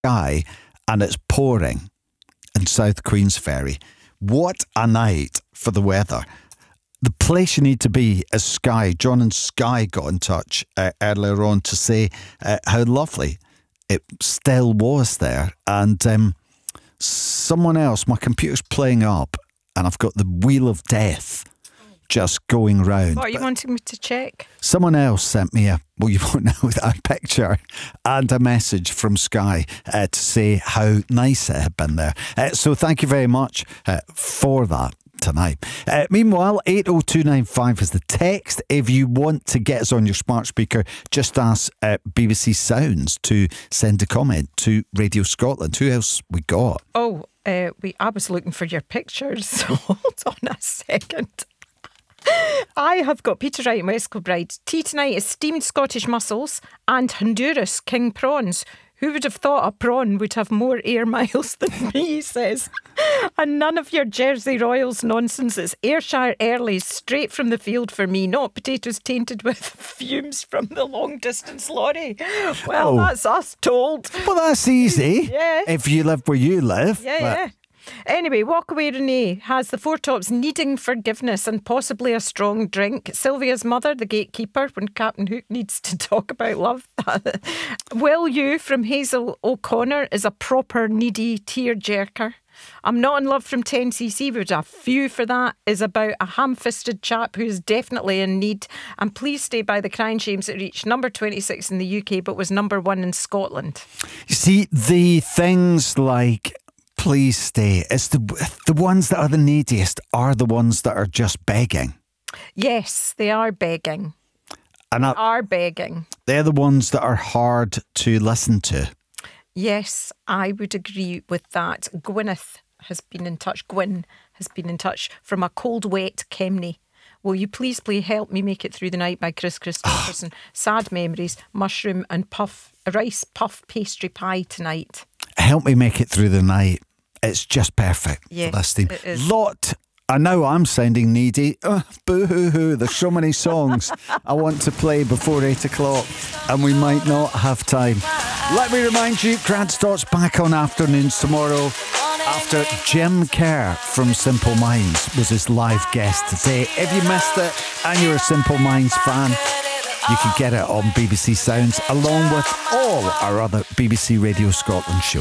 Skye and it's pouring in South Queensferry. What a night for the weather. The place you need to be is Skye. John and Skye got in touch earlier on to say how lovely it still was there. And someone else, my computer's playing up and I've got the Wheel of Death just going round. What, are you wanting me to check? Someone else sent me a picture and a message from Skye to say how nice it had been there. So thank you very much for that tonight. Meanwhile, 80295 is the text. If you want to get us on your smart speaker, just ask BBC Sounds to send a comment to Radio Scotland. Who else we got? Oh, I was looking for your pictures, so hold on a second. I have got Peter Wright and West Kilbride. Tea tonight is steamed Scottish mussels and Honduras king prawns. Who would have thought a prawn would have more air miles than me, he says. And none of your Jersey Royals nonsense. It's Ayrshire Earlies straight from the field for me, not potatoes tainted with fumes from the long distance lorry. Well, that's us told. Well, that's easy. Yeah. If you live where you live. Yeah. Anyway, Walkaway Renee has the Four Tops needing forgiveness and possibly a strong drink. Sylvia's mother, the gatekeeper, when Captain Hook needs to talk about love. Will You from Hazel O'Connor is a proper needy tearjerker. I'm Not in Love from 10cc, but a few for that, is about a ham-fisted chap who's definitely in need. And Please Stay by the Crying Shames. It reached number 26 in the UK, but was number 1 in Scotland. You see, the things like Please Stay, it's the ones that are the neediest are the ones that are just begging. Yes, they are begging. Begging. They're the ones that are hard to listen to. Yes, I would agree with that. Gwyneth has been in touch. Gwyn has been in touch from a cold, wet Kemney. Will you please help me make it through the night by Chris Christopherson. Sad memories, mushroom and rice puff pastry pie tonight. Help me make it through the night. It's just perfect for this team. It is. And now I'm sounding needy. Boo-hoo-hoo. There's so many songs I want to play before 8 o'clock and we might not have time. Let me remind you, Grantstock's back on afternoons tomorrow after Jim Kerr from Simple Minds was his live guest today. If you missed it and you're a Simple Minds fan, you can get it on BBC Sounds along with all our other BBC Radio Scotland shows.